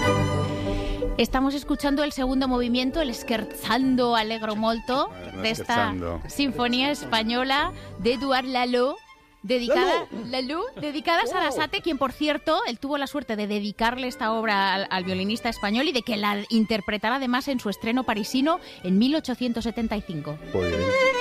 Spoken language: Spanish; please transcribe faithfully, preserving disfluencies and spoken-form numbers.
Estamos escuchando el segundo movimiento, el Scherzando Allegro Molto, de esta sinfonía española de Édouard Lalo, dedicada, Lalo, dedicada a Sarasate, quien, por cierto, él tuvo la suerte de dedicarle esta obra al, al violinista español y de que la interpretara además en su estreno parisino en mil ochocientos setenta y cinco. Muy bien.